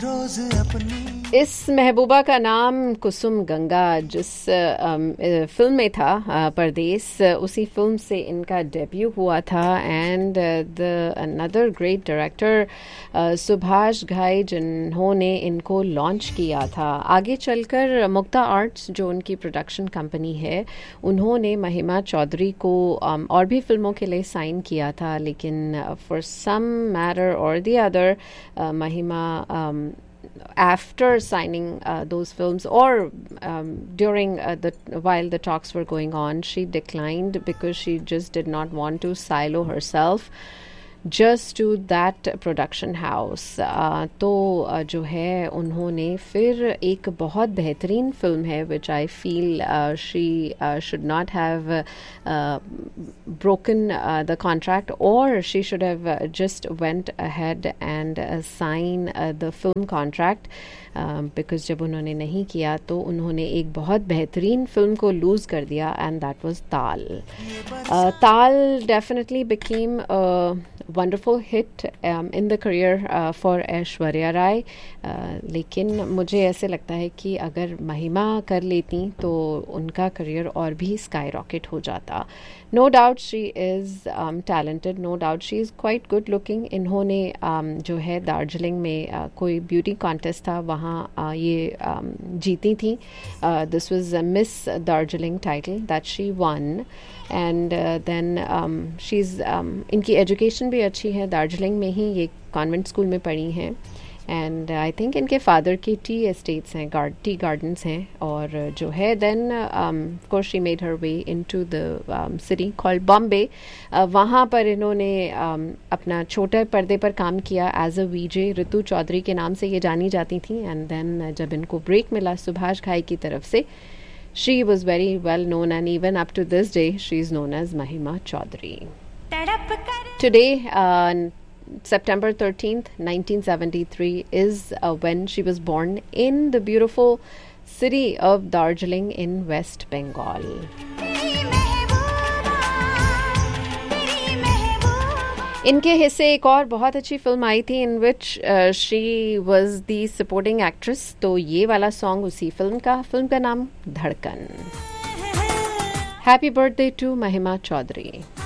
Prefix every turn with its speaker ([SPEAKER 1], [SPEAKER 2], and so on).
[SPEAKER 1] इस महबूबा का नाम कुसुम गंगा, जिस फिल्म में था परदेस, उसी फिल्म से इनका डेब्यू हुआ था. And the another great director Subhash घाई, जिन्होंने इनको लॉन्च किया था. आगे चलकर मुक्ता आर्ट्स, जो उनकी प्रोडक्शन कंपनी है, उन्होंने महिमा चौधरी को और भी फिल्मों के लिए साइन किया था. लेकिन फॉर सम मैटर और द अदर, महिमा after signing those films, or during while the talks were going on, she declined because she just did not want to silo herself just to that production house. तो जो है उन्होंने फिर एक बहुत बेहतरीन फिल्म है, which I feel she should not have broken the contract, or she should have just went ahead and sign the film contract, because जब उन्होंने नहीं किया तो उन्होंने एक बहुत बेहतरीन फिल्म को लूज़ कर दिया, and that was ताल. ताल definitely became a wonderful hit in the career for Aishwarya Rai. लेकिन मुझे ऐसे लगता है कि अगर महिमा कर लेती तो उनका करियर और भी स्काई रॉकेट हो जाता. No doubt she is talented, no doubt she is quite good looking. इन्होंने जो है दार्जिलिंग में कोई ब्यूटी कॉन्टेस्ट था, वहाँ ये जीती थी. This was miss Darjeeling title that she one. And then she is इनकी एजुकेशन भी अच्छी है. दार्जिलिंग में ही ये कॉन्वेंट स्कूल में पढ़ी हैं. एंड आई थिंक इनके फादर की टी एस्टेट्स हैं, टी गार्डन्स हैं. और जो है then of course she made her way into the city called Bombay. वहाँ पर इन्होंने अपना छोटे पर्दे पर काम किया एज अ वीजे. ऋतु चौधरी के नाम से ये जानी जाती थी. एंड देन जब इनको ब्रेक मिला सुभाष घाई की तरफ से, she was very well known, and even up to this day she is known as Mahima Chaudhary. Today, September 13th, 1973 is when she was born in the beautiful city of Darjeeling in West Bengal. इनके हिस्से एक और बहुत अच्छी film आई थी, इन which she was the supporting actress. तो ये वाला सॉन्ग उसी फिल्म का नाम धड़कन. हैप्पी बर्थडे टू महिमा चौधरी.